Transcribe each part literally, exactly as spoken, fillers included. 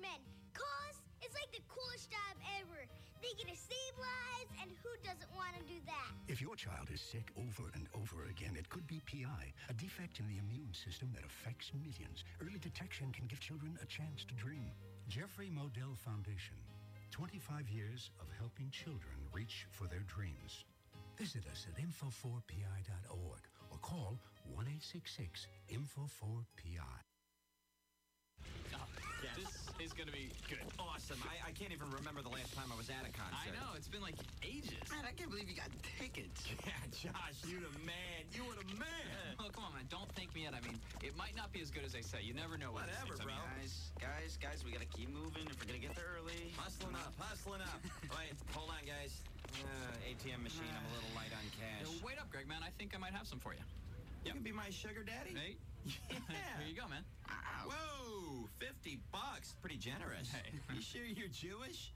friend. Cause it's like the coolest job ever. They get to save lives, and who doesn't want to do that? If your child is sick over and over again, it could be P I, a defect in the immune system that affects millions. Early detection can give children a chance to dream. Jeffrey Modell Foundation. twenty-five years of helping children reach for their dreams. Visit us at info four p i dot org or call one eight six six info four P I. Oh, yes. This is going to be good. Awesome. I, I can't even remember the last time I was at a concert. I know. It's been like ages. Man, I can't believe you got tickets. Yeah, Josh, you the man. You were the man. Well, come on, man. Don't thank me yet. I mean, it might not be as good as they say. You never know what Whatever, bro. I mean, guys, guys, guys, we got to keep moving if we're going to get there early. Hustling up, hustling up. Wait, hold on, guys. Uh, A T M machine, I'm a little light on cash. Yo, wait up, Greg, man. I think I might have some for you. You yep. can be my sugar daddy? Hey. Yeah. Here you go, man. Uh, whoa, fifty bucks. Pretty generous. Hey. You sure you're Jewish?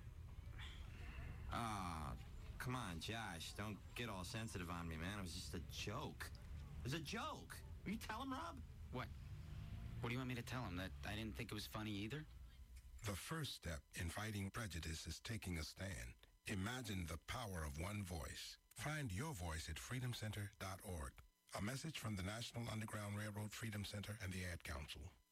Ah, oh, come on, Josh. Don't get all sensitive on me, man. It was just a joke. It was a joke. Will you tell him, Rob? What? What do you want me to tell him? That I didn't think it was funny either? The first step in fighting prejudice is taking a stand. Imagine the power of one voice. Find your voice at freedom center dot org. A message from the National Underground Railroad Freedom Center and the Ad Council.